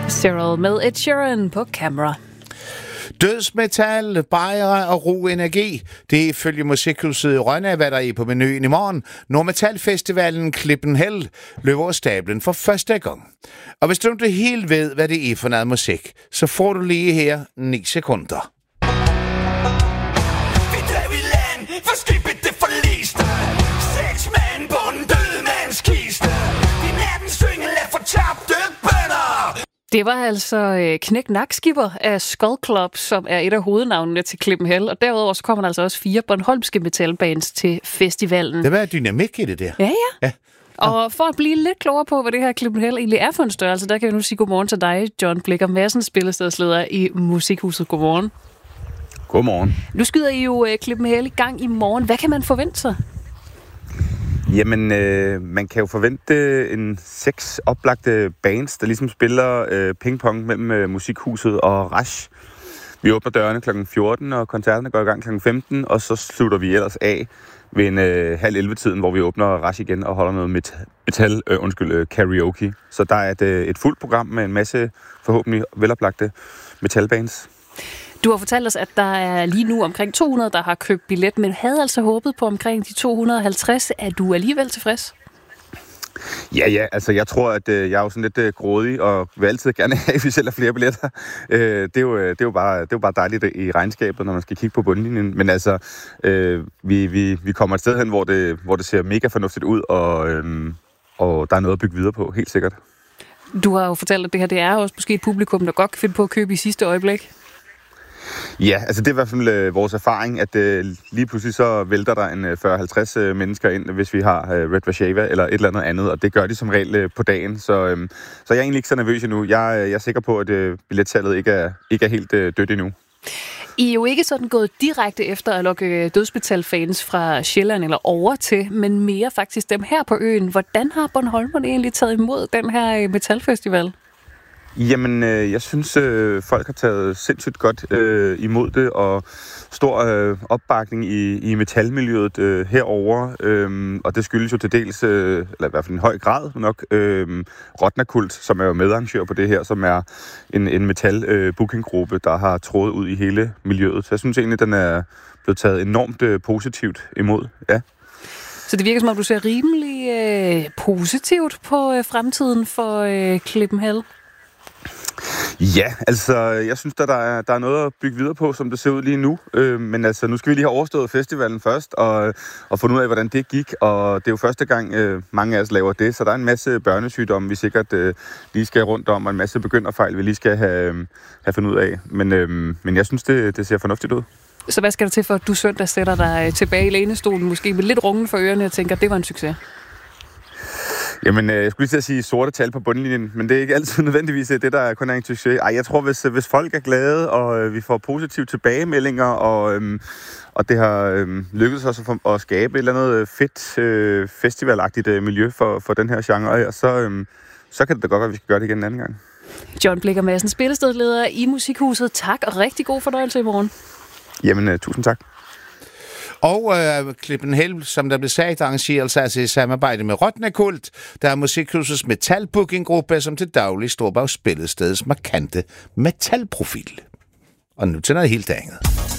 Cyril med Ed Sheeran på Camera. Dødsmetal, bajere og ro energi. Det er ifølge Musikhuset Rønne, hvad der er på menuen i morgen, når metalfestivalen Klippen Hell løber af stablen for første gang. Og hvis du ikke helt ved, hvad det er for noget musik, så får du lige her 9 sekunder. Vi drev i land, for skibet det forliste. 6 mand på en død mands kiste. De natten syngel af fortabte bønder. Det var altså Knæk Nakskipper af Skull Club, som er et af hovednavnene til Klippen Hell. Og derudover så kommer der altså også 4 bornholmske metalbands til festivalen. Det var dynamik i det der. Ja. Og for at blive lidt klogere på, hvad det her Klippen Hell egentlig er for en størrelse, der kan jeg nu sige godmorgen til dig, John Blikker Madsen, spillestedsleder i Musikhuset. Godmorgen. Godmorgen. Nu skyder I jo Klippen Hell i gang i morgen. Hvad kan man forvente sig? Jamen, man kan jo forvente en 6 oplagte bands, der ligesom spiller pingpong mellem Musikhuset og Rasch. Vi åbner dørene kl. 14, og koncerterne går i gang kl. 15, og så slutter vi ellers af ved en halv 11-tiden, hvor vi åbner Rasch igen og holder noget karaoke. Så der er et fuldt program med en masse forhåbentlig veloplagte metalbands. Du har fortalt os, at der er lige nu omkring 200, der har købt billet, men havde altså håbet på omkring de 250. Er du alligevel tilfreds? Ja, altså jeg tror, at jeg er jo sådan lidt grådig, og vil altid gerne have, at vi sælger flere billetter. Det er jo bare dejligt i regnskabet, når man skal kigge på bundlinjen. Men altså, vi kommer et sted hen, hvor det ser mega fornuftigt ud, og der er noget at bygge videre på, helt sikkert. Du har jo fortalt, at det her det er også måske et publikum, der godt kan finde på at købe i sidste øjeblik. Ja, altså det er i hvert fald vores erfaring, at lige pludselig så vælter der en 40-50 mennesker ind, hvis vi har Red Warszawa eller et eller andet, og det gør de som regel på dagen. Så jeg er egentlig ikke så nervøs endnu. Jeg er sikker på, at billetsalget ikke er helt dødt endnu. I er jo ikke sådan gået direkte efter at lokke dødsmetalfans fra Sjælland eller over til, men mere faktisk dem her på øen. Hvordan har Bornholmerne egentlig taget imod den her metalfestival? Jamen, jeg synes, folk har taget sindssygt godt imod det, og stor opbakning i metalmiljøet herover, og det skyldes jo til dels, eller i hvert fald en høj grad nok, Rotnakult, som er jo medarrangør på det her, som er en metal-bookinggruppe, der har trådet ud i hele miljøet. Så jeg synes egentlig, den er blevet taget enormt positivt imod, ja. Så det virker som om, du ser rimelig positivt på fremtiden for Klippen Hell? Ja, altså, jeg synes, der er noget at bygge videre på, som det ser ud lige nu. Men altså, nu skal vi lige have overstået festivalen først, og fundet ud af, hvordan det gik. Og det er jo første gang, mange af os laver det, så der er en masse børnesygdomme, vi sikkert lige skal rundt om, og en masse begynderfejl, vi lige skal have fundet ud af. Men jeg synes, det ser fornuftigt ud. Så hvad skal der til for, at du søndag sætter dig tilbage i lænestolen, måske med lidt rungen for ørerne, og tænker, at det var en succes? Jamen, jeg skulle lige til at sige sorte tal på bundlinjen, men det er ikke altid nødvendigvis det, der kun er en succes. Jeg tror, hvis folk er glade, og vi får positive tilbagemeldinger, og det har lykkedes os at skabe et eller andet fedt festivalagtigt miljø for den her genre her, så kan det da godt være, at vi skal gøre det igen en anden gang. John Blikker Madsen, spillestedleder i Musikhuset. Tak, og rigtig god fornøjelse i morgen. Jamen, tusind tak. Og Klippen Hell, som der blev sagt, arrangeres altså i samarbejde med Rotnakult, der er Musikhusets metalbookinggruppe, som til daglig står bag spillestedets markante metalprofil. Og nu til noget helt andet.